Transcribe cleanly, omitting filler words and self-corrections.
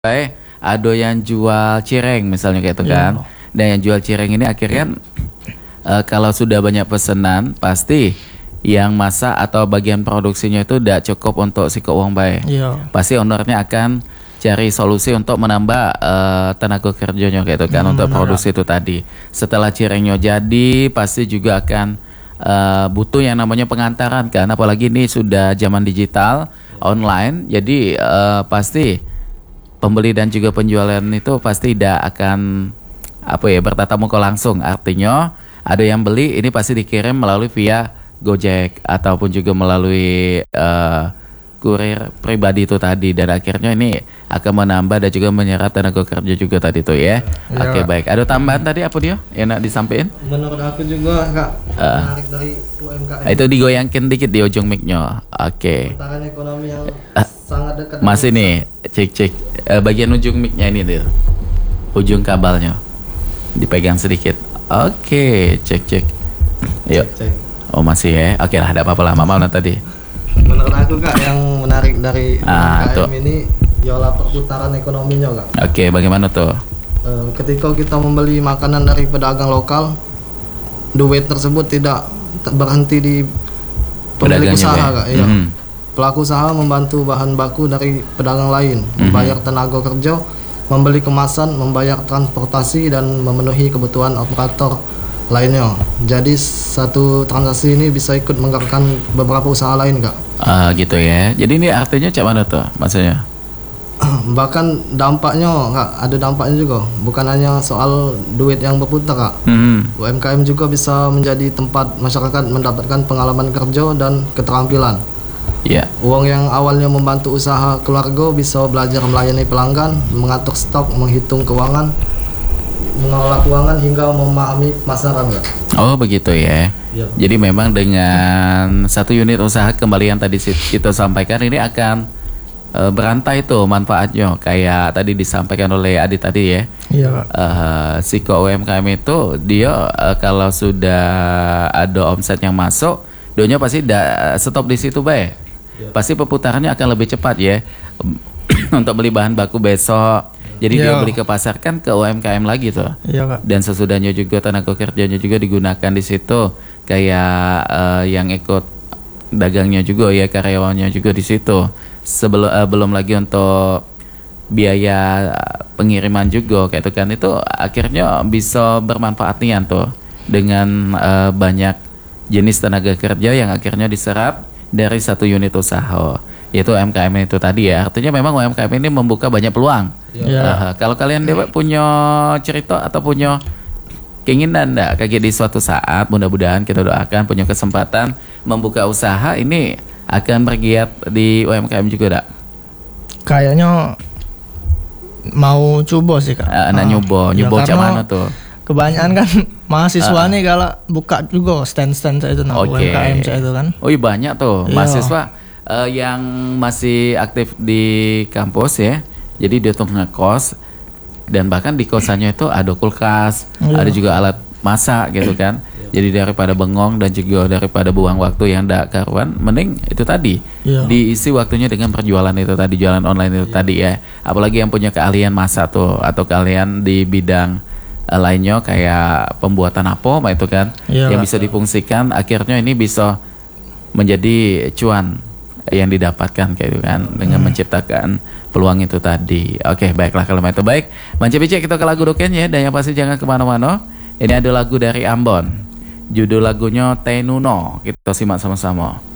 baik ada yang jual cireng misalnya kayak itu kan. Dan yang jual cireng ini akhirnya kalau sudah banyak pesanan pasti yang masak atau bagian produksinya itu tidak cukup untuk si uang baik. Pasti ownernya akan cari solusi untuk menambah tenaga kerjanya kayak itu kan untuk produksi itu tadi. Setelah cirengnya jadi pasti juga akan butuh yang namanya pengantaran kan, apalagi ini sudah zaman digital online, jadi pasti pembeli dan juga penjualan itu pasti tidak akan bertatap muka langsung. Artinya ada yang beli ini pasti dikirim melalui via Gojek ataupun juga melalui kurir pribadi itu tadi, dan akhirnya ini akan menambah dan juga menyerap tenaga kerja juga tadi tuh ya. Oke, baik. Ada tambahan tadi apa dia yang nak disampaikan? Menurut aku juga Kak, menarik dari UMKM. Itu digoyangkin dikit di ujung mic-nya. Oke. Putaran ekonomi yang sangat dekat. Masih nih, cek bagian ujung mic-nya ini tuh. Ujung kabelnya. Dipegang sedikit. Oke, cek. Yuk. Cek. Oh, masih ya. Oke lah, ada apa-apa lah. Mama tadi. Menurut aku Kak, yang menarik dari UMKM tuh. ini ialah perputaran ekonominya Kak. Oke, bagaimana tuh? Ketika kita membeli makanan dari pedagang lokal, duit tersebut tidak berhenti di pemilik usaha Kak. Iya. Pelaku usaha membantu bahan baku dari pedagang lain, membayar tenaga kerja, membeli kemasan, membayar transportasi, dan memenuhi kebutuhan operator lainnya. Jadi satu transaksi ini bisa ikut menggerakkan beberapa usaha lain Kak. Gitu ya. Jadi ini artinya cak mana tuh maksudnya? Bahkan dampaknya Kak, ada dampaknya juga. Bukan hanya soal duit yang berputar Kak. UMKM juga bisa menjadi tempat masyarakat mendapatkan pengalaman kerja dan keterampilan. Uang yang awalnya membantu usaha keluarga bisa belajar melayani pelanggan, mengatur stok, menghitung keuangan, mengelola keuangan, hingga memahami pasaran Kak. Oh begitu ya. Jadi memang dengan satu unit usaha kembali yang tadi kita sampaikan ini akan berantai tuh manfaatnya, kayak tadi disampaikan oleh Adit tadi ya. Si UMKM itu dia kalau sudah ada omset yang masuk, doanya pasti stop di situ baik. Pasti perputarannya akan lebih cepat ya. Untuk beli bahan baku besok, jadi dia beli ke pasar kan ke UMKM lagi tuh. Dan sesudahnya juga tenaga kerjanya juga digunakan di situ, kayak yang ikut dagangnya juga ya, karyawannya juga di situ. Belum lagi untuk biaya pengiriman juga kayak itu kan, itu akhirnya bisa bermanfaat nih tuh dengan banyak jenis tenaga kerja yang akhirnya diserap dari satu unit usaha, yaitu UMKM itu tadi ya. Artinya memang UMKM ini membuka banyak peluang. Kalau kalian punya cerita atau punya keinginan kayak di suatu saat, mudah-mudahan kita doakan punya kesempatan membuka usaha ini akan bergiat di UMKM juga dak? Kayaknya mau coba sih Kak. Nyoba cak mana tuh? Kebanyakan kan mahasiswa nih kalau buka juga stand itu UMKM itu kan. Oh iya banyak tuh mahasiswa yang masih aktif di kampus ya. Jadi dia tuh ngekos, dan bahkan di kosannya itu ada kulkas, ada juga alat masak gitu kan. Jadi daripada bengong dan juga daripada buang waktu yang tidak karuan, mending itu tadi diisi waktunya dengan perjualan itu tadi, jualan online itu tadi ya. Apalagi yang punya keahlian masak tuh, atau kalian di bidang lainnya kayak pembuatan apa itu kan, yang bisa difungsikan, akhirnya ini bisa menjadi cuan yang didapatkan kayak itu kan, dengan menciptakan peluang itu tadi. Oke, baiklah kalau itu baik. Manca-bica kita ke lagu doken ya, dan yang pasti jangan kemana-mana. Ini ada lagu dari Ambon, judul lagunya Tenuno, kita simak sama-sama.